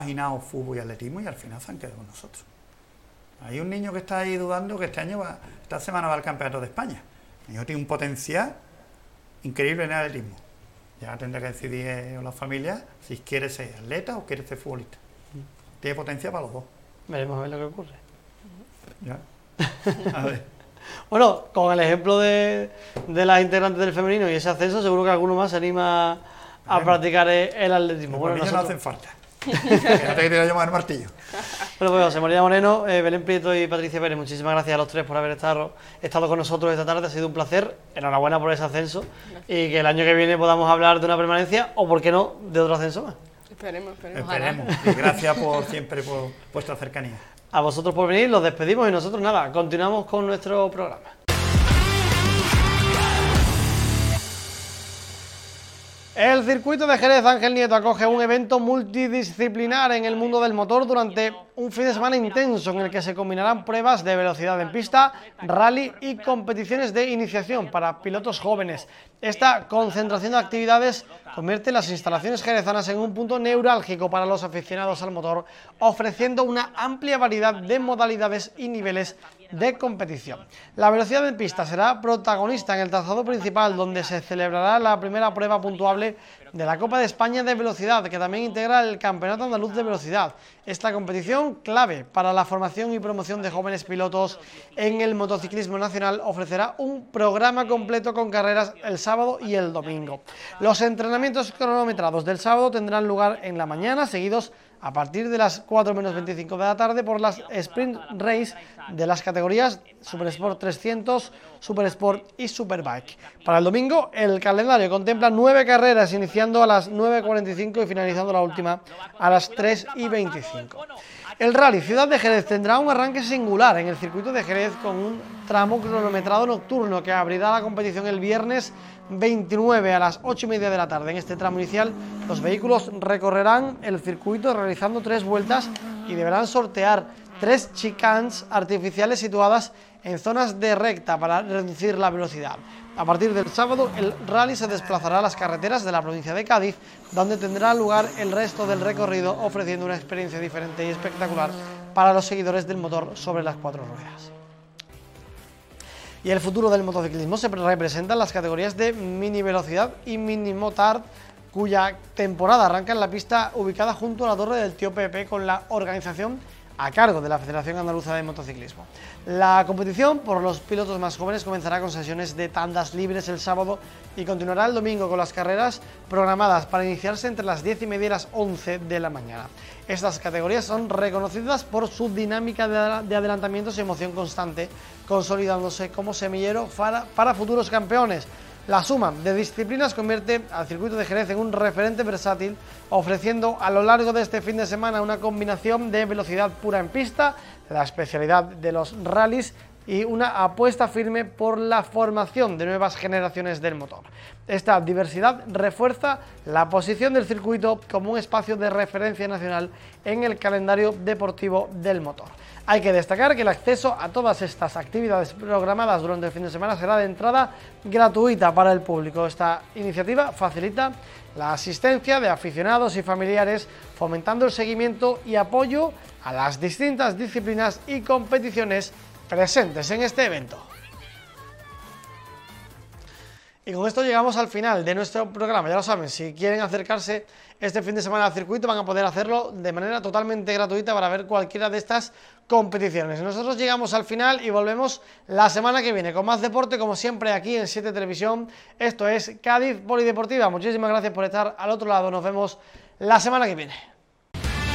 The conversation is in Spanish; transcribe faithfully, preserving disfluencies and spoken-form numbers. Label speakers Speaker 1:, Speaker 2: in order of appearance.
Speaker 1: imaginado fútbol y atletismo y al final se han quedado con nosotros. Hay un niño que está ahí dudando que este año va, esta semana va al campeonato de España. El niño tiene un potencial increíble en el atletismo. Ya tendrá que decidir eh, la familia si quiere ser atleta o quiere ser futbolista. Tiene potencial para los dos.
Speaker 2: Veremos a ver lo que ocurre.
Speaker 1: Ya. A ver.
Speaker 2: Bueno, con el ejemplo de, de las integrantes del femenino y ese ascenso, seguro que alguno más se anima a
Speaker 1: Veremos.
Speaker 2: practicar el atletismo.
Speaker 1: Los
Speaker 2: Bueno,
Speaker 1: niños
Speaker 2: nosotros...
Speaker 1: no hacen falta. Fíjate que te voy a llamar el martillo.
Speaker 2: Bueno, pues José María Moreno, eh, Belén Prieto y Patricia Pérez, muchísimas gracias a los tres por haber estado, estado con nosotros esta tarde. Ha sido un placer. Enhorabuena por ese ascenso. Gracias. Y que el año que viene podamos hablar de una permanencia o, por qué no, de otro ascenso más.
Speaker 3: Esperemos, esperemos.
Speaker 1: Esperemos. Y gracias por siempre por vuestra cercanía.
Speaker 2: A vosotros por venir, los despedimos y nosotros nada, continuamos con nuestro programa. El circuito de Jerez Ángel Nieto acoge un evento multidisciplinar en el mundo del motor durante un fin de semana intenso en el que se combinarán pruebas de velocidad en pista, rally y competiciones de iniciación para pilotos jóvenes. Esta concentración de actividades convierte las instalaciones jerezanas en un punto neurálgico para los aficionados al motor, ofreciendo una amplia variedad de modalidades y niveles de competición. La velocidad en pista será protagonista en el trazado principal, donde se celebrará la primera prueba puntuable de la Copa de España de Velocidad, que también integra el Campeonato Andaluz de Velocidad. Esta competición, clave para la formación y promoción de jóvenes pilotos en el motociclismo nacional, ofrecerá un programa completo con carreras el sábado y el domingo. Los entrenamientos cronometrados del sábado tendrán lugar en la mañana, seguidos a partir de las cuatro menos veinticinco de la tarde por las Sprint Race de las categorías Super Sport trescientos, Super Sport y Superbike. Para el domingo, el calendario contempla nueve carreras, iniciando a las nueve cuarenta y cinco y finalizando la última a las tres y veinticinco. El Rally Ciudad de Jerez tendrá un arranque singular en el circuito de Jerez con un tramo cronometrado nocturno que abrirá la competición el viernes veintinueve a las ocho y media de la tarde. En este tramo inicial, los vehículos recorrerán el circuito realizando tres vueltas y deberán sortear tres chicanes artificiales situadas en zonas de recta para reducir la velocidad. A partir del sábado, el rally se desplazará a las carreteras de la provincia de Cádiz, donde tendrá lugar el resto del recorrido, ofreciendo una experiencia diferente y espectacular para los seguidores del motor sobre las cuatro ruedas. Y el futuro del motociclismo se representa en las categorías de mini velocidad y mini motard, cuya temporada arranca en la pista ubicada junto a la Torre del Tío Pepe, con la organización a cargo de la Federación Andaluza de Motociclismo. La competición por los pilotos más jóvenes comenzará con sesiones de tandas libres el sábado y continuará el domingo con las carreras programadas para iniciarse entre las diez y media y las once de la mañana. Estas categorías son reconocidas por su dinámica de adelantamientos y emoción constante, consolidándose como semillero para, para futuros campeones. La suma de disciplinas convierte al circuito de Jerez en un referente versátil, ofreciendo a lo largo de este fin de semana una combinación de velocidad pura en pista, la especialidad de los rallies y una apuesta firme por la formación de nuevas generaciones del motor. Esta diversidad refuerza la posición del circuito como un espacio de referencia nacional en el calendario deportivo del motor. Hay que destacar que el acceso a todas estas actividades programadas durante el fin de semana será de entrada gratuita para el público. Esta iniciativa facilita la asistencia de aficionados y familiares, fomentando el seguimiento y apoyo a las distintas disciplinas y competiciones presentes en este evento. Y con esto llegamos al final de nuestro programa. Ya lo saben, si quieren acercarse este fin de semana al circuito van a poder hacerlo de manera totalmente gratuita para ver cualquiera de estas competiciones. Nosotros llegamos al final y volvemos la semana que viene con más deporte, como siempre, aquí en siete Televisión. Esto es Cádiz Polideportiva. Muchísimas gracias por estar al otro lado. Nos vemos la semana que viene.